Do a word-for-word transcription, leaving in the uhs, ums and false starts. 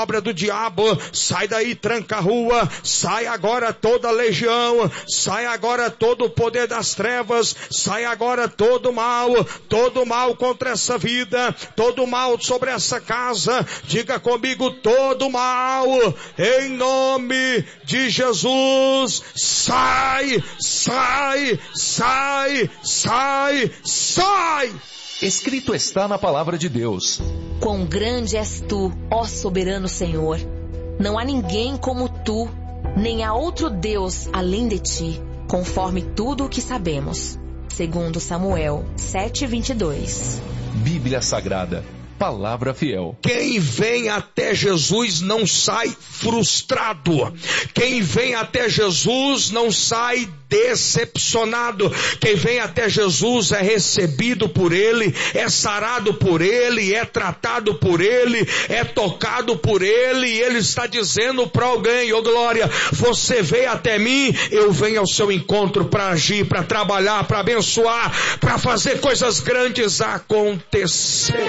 obra do diabo, sai daí, tranca a rua, sai agora toda a legião, sai agora todo o poder das trevas, sai agora todo o mal, todo o mal contra essa vida, todo o mal sobre essa casa, diga comigo, todo o mal, em nome de Jesus, sai, sai, sai, sai, sai! Escrito está na palavra de Deus: quão grande és tu, ó soberano Senhor! Não há ninguém como tu, nem há outro Deus além de ti, conforme tudo o que sabemos. Segundo Samuel sete, vinte e dois. Bíblia Sagrada, palavra fiel. Quem vem até Jesus não sai frustrado. Quem vem até Jesus não sai decepcionado. Quem vem até Jesus é recebido por Ele, é sarado por Ele, é tratado por Ele, é tocado por Ele, e Ele está dizendo para alguém: ô glória, você veio até mim, eu venho ao seu encontro para agir, para trabalhar, para abençoar, para fazer coisas grandes acontecer.